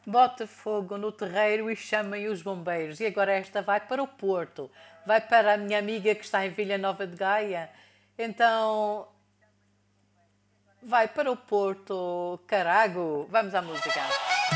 Bota fogo no terreiro e chamem os bombeiros. E agora esta vai para o Porto. Vai para a minha amiga que está em Vila Nova de Gaia. Então, vai para o Porto. Carago. Vamos à música.